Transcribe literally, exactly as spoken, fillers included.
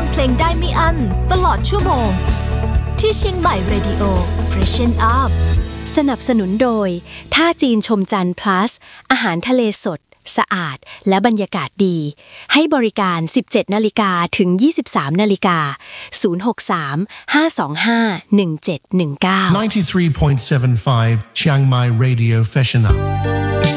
งเพลงได้ไม่อั้นตลอดชั่วโมงที่เชียงใหม่ Radio Freshen Up สนับสนุนโดยท่าจีนชมจันทร์ plus อาหารทะเลสดสะอาดและบรรยากาศดีให้บริการ สิบเจ็ดนาฬิกา ถึง ยี่สิบสามนาฬิกา ศูนย์ หก สาม ห้า สอง ห้า หนึ่ง เจ็ด หนึ่ง เก้า ninety-three point seven five Chiang Mai Radio Freshen Up